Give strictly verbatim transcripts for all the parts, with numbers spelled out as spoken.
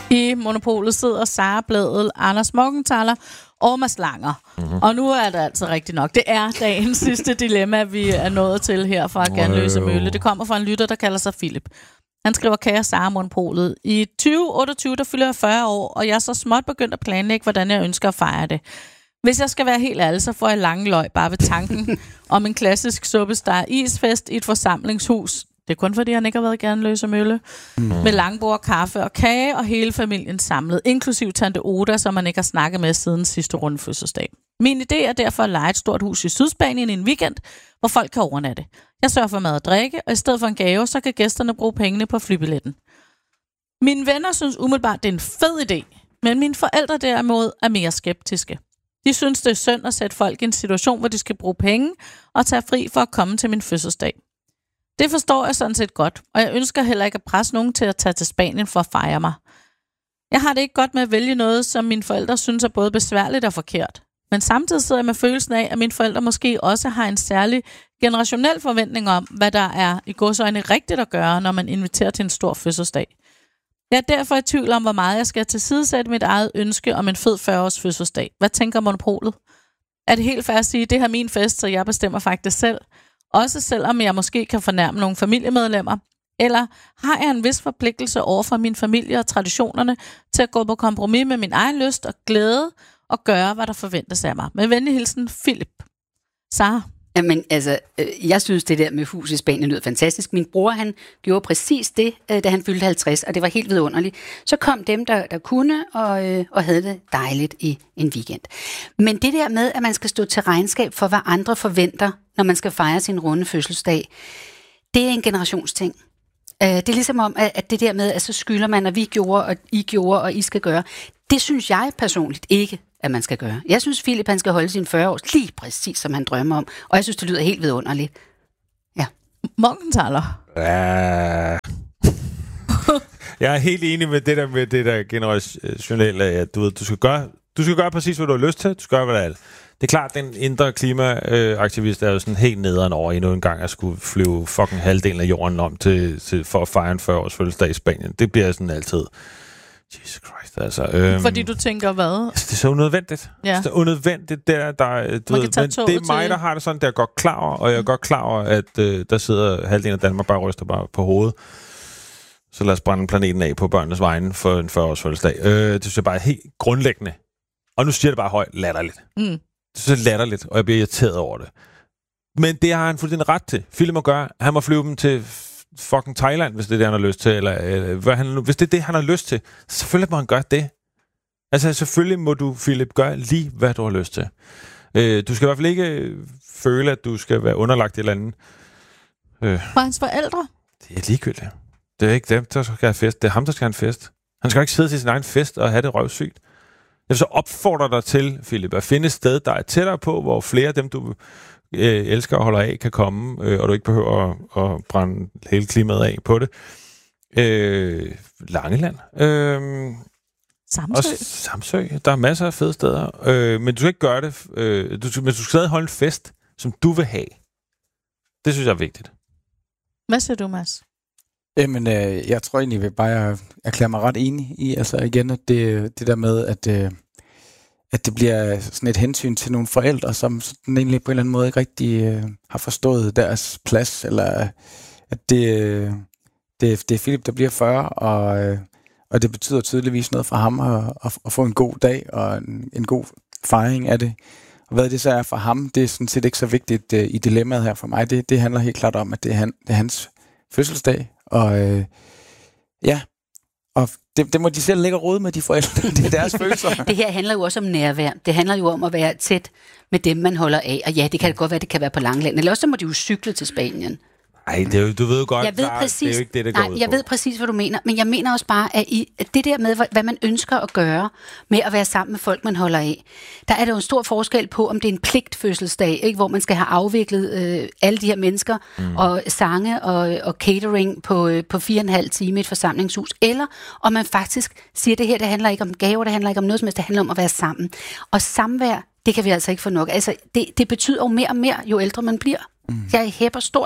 I Monopolet sidder Sara Blædel, Anders Morgenthaler og Mads Langer. Mm-hmm. Og nu er det altså rigtigt nok. Det er dagens sidste dilemma, vi er nået til her fra Ganløse Mølle. Det kommer fra en lytter, der kalder sig Philip. Han skriver, kære Sara Monopolet. I tyve otteogtyve, der fylder jeg fyrre år, og jeg er så småt begyndt at planlægge, hvordan jeg ønsker at fejre det. Hvis jeg skal være helt ærlig, så får jeg lange løg bare ved tanken om en klassisk suppestar isfest i et forsamlingshus. Det er kun fordi, han ikke har været i Ganløse Mølle. Mm. Med langbord, kaffe og kage, og hele familien samlet, inklusiv tante Oda, som man ikke har snakket med siden sidste runde fødselsdag. Min idé er derfor at leje et stort hus i Sydspanien i en weekend, hvor folk kan overnatte. Jeg sørger for mad og drikke, og i stedet for en gave, så kan gæsterne bruge pengene på flybilletten. Mine venner synes umiddelbart, det er en fed idé, men mine forældre derimod er mere skeptiske. De synes, det er synd at sætte folk i en situation, hvor de skal bruge penge og tage fri for at komme til min fødselsdag. Det forstår jeg sådan set godt, og jeg ønsker heller ikke at presse nogen til at tage til Spanien for at fejre mig. Jeg har det ikke godt med at vælge noget, som mine forældre synes er både besværligt og forkert. Men samtidig sidder jeg med følelsen af, at mine forældre måske også har en særlig generationel forventning om, hvad der er i godsøjne rigtigt at gøre, når man inviterer til en stor fødselsdag. Jeg er derfor i tvivl om, hvor meget jeg skal tilsidesætte mit eget ønske om en fed fyrre-års fødselsdag. Hvad tænker Monopolet? Er det helt fair at sige, at det her er min fest, så jeg bestemmer faktisk selv? Også selvom jeg måske kan fornærme nogle familiemedlemmer? Eller har jeg en vis forpligtelse over for min familie og traditionerne til at gå på kompromis med min egen lyst og glæde og gøre, hvad der forventes af mig? Med venlig hilsen, Philip. Sara? Jamen, altså, jeg synes, det der med hus i Spanien lyder fantastisk. Min bror, han gjorde præcis det, da han fyldte halvtreds, og det var helt vidunderligt. Så kom dem, der, der kunne, og, og havde det dejligt i en weekend. Men det der med, at man skal stå til regnskab for, hvad andre forventer, når man skal fejre sin runde fødselsdag, det er en generationsting. Det er ligesom om, at det der med, at så skylder man, at vi gjorde, og I gjorde, og I skal gøre, det synes jeg personligt ikke, at man skal gøre. Jeg synes, Philip, han skal holde sine fyrre år lige præcis, som han drømmer om. Og jeg synes, det lyder helt vidunderligt. Ja. Morgenthaler. Ja. Jeg er helt enig med det der med det der generationelle, at du, du, skal gøre, du skal gøre præcis, hvad du har lyst til. Du skal gøre, hvad det er. Det er klart, at den indre klimaaktivist er jo sådan helt nederen over endnu en gang at skulle flyve fucking halvdelen af jorden om til, til, for at fejre en fyrre-års fødselsdag i Spanien. Det bliver sådan altid... Jesus Christ, altså. Øhm, Fordi du tænker, hvad? Altså, det er så unødvendigt. Ja. Det er unødvendigt, der, der du ved, men det er mig, der har det sådan, der er godt klar over, og jeg er godt klar over, at øh, der sidder halvdelen af Danmark bare ryster bare på hovedet. Så lad os brænde planeten af på børnenes vegne for en fyrre-års fødselsdag. Øh, det synes jeg bare er helt grundlæggende. Og nu siger det bare højt latterligt. Mm. Det synes jeg latterligt, og jeg bliver irriteret over det. Men det har han fuldstændig ret til. Philip må gøre, han må flyve dem til fucking Thailand, hvis det er det, han har lyst til, eller, eller hvad han, hvis det er det, han har lyst til. Selvfølgelig må han gøre det. Altså, selvfølgelig må du, Philip, gøre lige, hvad du har lyst til. Øh, du skal i hvert fald ikke føle, at du skal være underlagt i et eller andet. Øh. Var hans forældre? Det er ligegyldigt. Det er ikke dem, der skal have fest. Det er ham, der skal have en fest. Han skal ikke sidde til sin egen fest og have det røvsygt. Jeg vil så opfordre dig til, Philip, at finde et sted, der er tættere på, hvor flere af dem, du øh, elsker og holder af, kan komme, øh, og du ikke behøver at, at brænde hele klimaet af på det. Øh, Langeland. Øh, Samsø. Og Samsø. Der er masser af fede steder. Øh, men du skal ikke gøre det. Øh, du, men du skal stadig holde en fest, som du vil have. Det synes jeg er vigtigt. Hvad siger du, Mads? Jamen, øh, jeg tror egentlig, at bare erklære mig ret enig i, altså igen, at det, det der med, at, øh, at det bliver sådan et hensyn til nogle forældre, som sådan egentlig på en eller anden måde ikke rigtig øh, har forstået deres plads, eller at det, øh, det, det er Philip, der bliver fyrre, og, øh, og det betyder tydeligvis noget for ham at, at, at få en god dag, og en, en god fejring af det. Og hvad det så er for ham, det er sådan set ikke så vigtigt øh, i dilemmaet her for mig. Det, det handler helt klart om, at det er, han, det er hans fødselsdag, og øh, ja, og det, det må de selv lægge og rode med, de forældre. Det er deres følelser. Det her handler jo også om nærvær. Det handler jo om at være tæt med dem, man holder af. Og ja, det kan godt være, det kan være på Langeland. Eller også så må de jo cykle til Spanien. Nej, det er jo, du ved jo godt, jeg ved klar, præcis, det er jo ikke det, der går nej, ud jeg på. ved præcis, hvad du mener. Men jeg mener også bare, at, I, at det der med, hvad man ønsker at gøre med at være sammen med folk, man holder af, der er der jo en stor forskel på, om det er en pligtfødselsdag, ikke, hvor man skal have afviklet øh, alle de her mennesker, mm. og sange og, og catering på, øh, på fire og en halv time i et forsamlingshus, eller om man faktisk siger, at det her, det handler ikke om gaver, det handler ikke om noget som helst, det handler om at være sammen. Og samvær, det kan vi altså ikke få nok. Altså, det, det betyder jo mere og mere, jo ældre man bliver. Mm. Jeg hæpper stort på,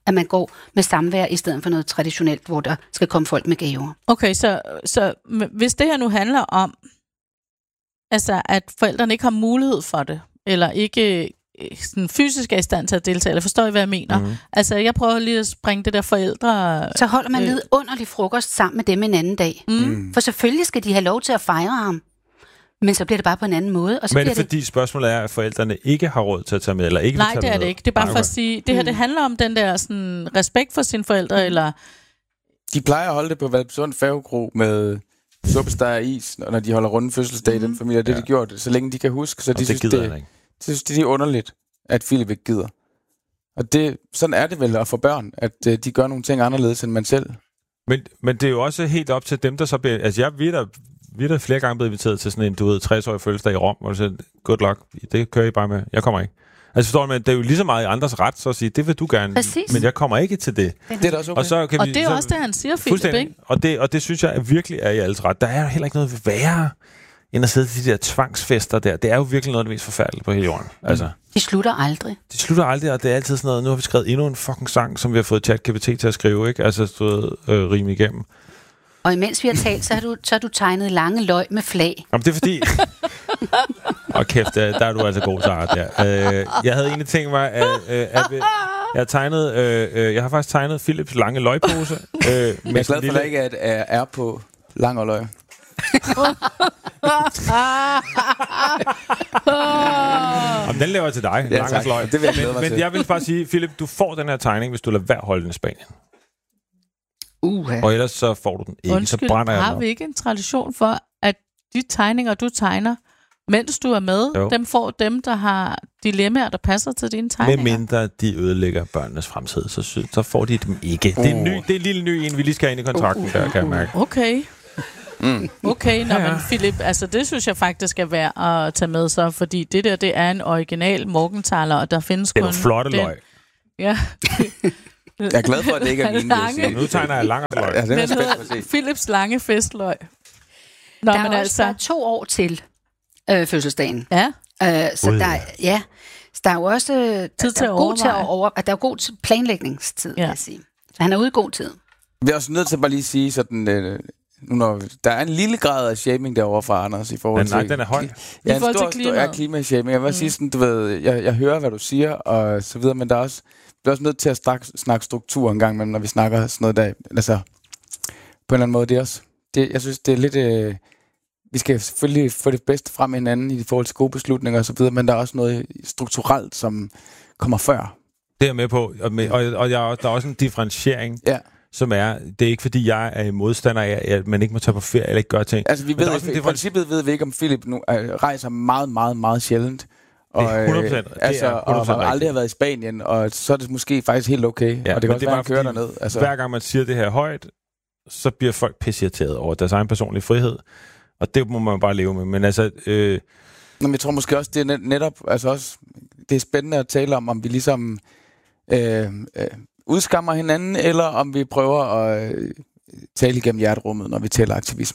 at man går med samvær i stedet for noget traditionelt, hvor der skal komme folk med gaver. Okay, så, så hvis det her nu handler om, altså at forældrene ikke har mulighed for det, eller ikke sådan fysisk er i stand til at deltage, eller forstår I, hvad jeg mener? Mm. Altså, jeg prøver lige at springe det der forældre... Så holder man øh, vidunderlig frokost sammen med dem en anden dag. Mm. For selvfølgelig skal de have lov til at fejre ham. Men så bliver det bare på en anden måde. Og så Men er det fordi det... spørgsmålet er, at forældrene ikke har råd til at tage med, eller ikke Nej, vil tage det er med? det ikke. Det er bare okay. for at sige, det her det handler om den der sådan, respekt for sine forældre, mm. eller... De plejer at holde det på Valpsund Færgekro med suppesteg og is, når de holder runde fødselsdag mm. i den familie. Det har ja. de gjort, så længe de kan huske. Så de det synes, gider det, det, synes, det er underligt, at Philip ikke gider. Og det, sådan er det vel at få børn, at uh, de gør nogle ting anderledes, end man selv. Men, men det er jo også helt op til dem, der så bliver... Altså, jeg ved Vi er da flere gange blevet inviteret til sådan en, du ved, tres-årig fødselsdag i Rom, hvor du siger, good luck, det kører I bare med. Jeg kommer ikke. Altså forstår du, men det er jo lige så meget i andres ret, så at sige, det vil du gerne, Præcis. men jeg kommer ikke til det. Det er da også okay. Og, så kan og vi, det er så, også det, han siger, Philip, ikke? Og det, og det synes jeg er virkelig er i alles ret. Der er jo heller ikke noget værre, end at sidde til de der tvangsfester der. Det er jo virkelig noget af det mest forfærdelige på hele jorden. Mm. Altså, de slutter aldrig. De slutter aldrig, og det er altid sådan noget, nu har vi skrevet endnu en fucking sang, som vi har fået ChatGPT til at skrive, ikke? Altså stået øh, rime igennem. Og imens vi har talt, så har du, så har du tegnet lange løg med flag. Jamen, det er fordi... Åh oh, kæft, der, der er du altså god, Sarah, der. Uh, jeg havde egentlig tænkt mig, at, uh, at jeg har tegnet... Uh, uh, jeg har faktisk tegnet Philips lange løgpose. Uh, jeg er glad for, lille... ikke at er, er på lang og løg. Jamen, den laver jeg til dig, ja, lang og løg. Det vil jeg men, men jeg vil bare sige, Philip, du får den her tegning, hvis du lader være holde den i Spanien. Uh-huh. Og ellers så får du den ikke, Undskyld, så brænder jeg har vi ikke en tradition for, at de tegninger, du tegner, mens du er med, jo. dem får dem, der har dilemmaer, der passer til dine tegninger? Med mindre de ødelægger børnenes fremtid, så, så får de dem ikke. Uh. Det er en ny, det er en lille ny en, vi lige skal have ind i kontrakten, uh. der kan jeg mærke. Okay. Mm. Okay, nå, ja, ja. Men Philip, altså det synes jeg faktisk er værd at tage med så, fordi det der, det er en original Morgenthaler, og der findes kun... Det er flotte den... løg. Ja. Jeg er glad for, at det ikke er min, lange... Nu tegner jeg lang løg. Ja, den er spændt at se. Philips lange festløg. Nå, der men er altså... også to år til øh, fødselsdagen. Ja. Øh, så Ui. der, ja, så der er jo også øh, tid til der er god til at over, at der er god til planlægningstid, ja. Vil jeg sige. Så han er ude i god tid. Vi er også nødt til at bare lige sige sådan... Øh, nu når der er en lille grad af shaming derovre fra Anders i forhold til... Men nej, den er høj. Ja, en stor, stor er klimashaming. Jeg vil mm. sige sådan, du ved, jeg, jeg hører, hvad du siger, og så videre, men der er også, vi er også nødt til at snakke, snakke struktur en gang, men når vi snakker sådan noget der, altså, på en eller anden måde, det er også, det, jeg synes, det er lidt, øh, vi skal selvfølgelig få det bedste frem hinanden i forhold til gode beslutninger og så videre, men der er også noget strukturelt, som kommer før. Det er jeg med på, og, med, og, og jeg, der er også en differentiering. Ja. Som er, det er ikke fordi, jeg er modstander af, at man ikke må tage på ferie eller ikke gøre ting. Altså, vi ved, i princippet ved vi ikke, om Philip nu øh, rejser meget, meget, meget sjældent. Og, det er hundrede procent. Øh, altså, hundrede procent og aldrig har været i Spanien, og så er det måske faktisk helt okay. Ja, og det kan også det være, at køre derned. Altså. Hver gang man siger det her højt, så bliver folk pisseirriteret over deres egen personlige frihed. Og det må man bare leve med. Men altså... Øh... Nå, men jeg tror måske også, det er net, netop... Altså også, det er spændende at tale om, om vi ligesom... Øh, øh, udskammer hinanden, eller om vi prøver at øh, tale igennem hjerterummet, når vi taler aktivisme.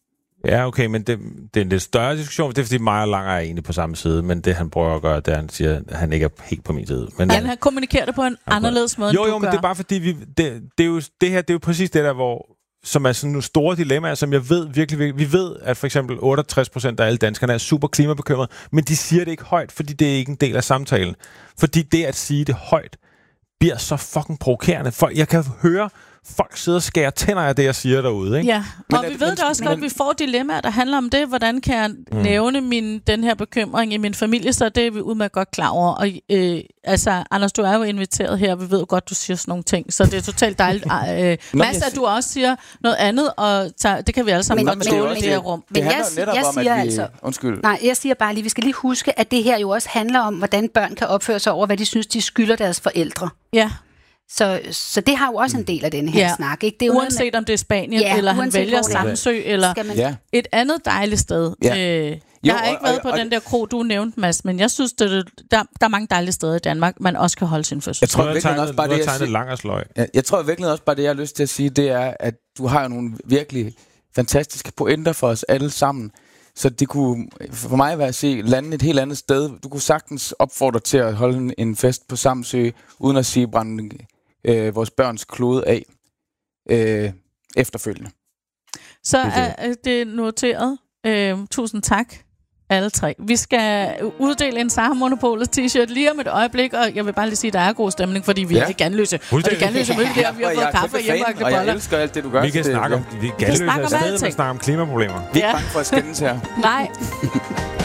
Ja, okay, men det, det er en lidt større diskussion. Det er, fordi mig og Langer er egentlig på samme side, men det, han prøver at gøre, det er, han siger, at han ikke er helt på min side. Men, ja, han kommunikerer det på en okay. anderledes måde, jo, end jo, du men gør. det er bare fordi, vi, det, det, er jo, det her, det er jo præcis det der, hvor som er sådan nogle store dilemmaer, som jeg ved virkelig, virkelig... Vi ved, at for eksempel otteogtres procent af alle danskerne er super klimabekymrede, men de siger det ikke højt, fordi det er ikke en del af samtalen. Fordi det at sige det højt, bliver så fucking provokerende. For jeg kan høre folk sidder og skærer tænder af det, jeg siger derude, ikke? Ja, og men, vi ved det også men, godt, at vi får dilemmaer, der handler om det. Hvordan kan jeg mm. nævne min, den her bekymring i min familie, så det er vi udmærket godt klar over. Og øh, altså, Anders, du er jo inviteret her, vi ved jo godt, du siger sådan nogle ting, så det er totalt dejligt. Øh, Mads, at du også siger noget andet, og tager, det kan vi alle sammen men, godt tåle i det her rum. Men jeg, jeg, jeg siger vi, altså... Undskyld. Nej, jeg siger bare lige, vi skal lige huske, at det her jo også handler om, hvordan børn kan opføre sig over, hvad de synes, de skylder deres forældre. Ja. Så, så det har jo også en del af den her ja. snak. Ikke? Det er uanset med, om det er Spanien, ja, eller han vælger Samsø, eller man... ja. et andet dejligt sted. Ja. Øh, jeg jo, har ikke og, været og, på og, den der kro, du nævnte, Mads, men jeg synes, det, der, der er mange dejlige steder i Danmark, man også kan holde sin fødsel. Jeg tror virkelig også bare det, jeg, jeg, jeg, jeg tror virkelig også bare det, jeg har lyst til at sige, det er, at du har nogle virkelig fantastiske pointer for os alle sammen. Så det kunne for mig være at se landet et helt andet sted. Du kunne sagtens opfordre til at holde en fest på Samsø, uden at sige brænde øh, vores børns klode af øh, efterfølgende. Så er det noteret. Øh, tusind tak, alle tre. Vi skal uddele en Sara Monopolet t-shirt lige om et øjeblik, og jeg vil bare lige sige, at der er god stemning, fordi vi ja. er i Ganløse. Og det Ganløse møde der, vi har fået kaffe og hjemmebagte boller. Og jeg elsker alt det, du gør. Vi kan snakke om, vi Ganløse er stadig med at snakke om klimaproblemer. Vi er ikke bange for at skændes her. Nej.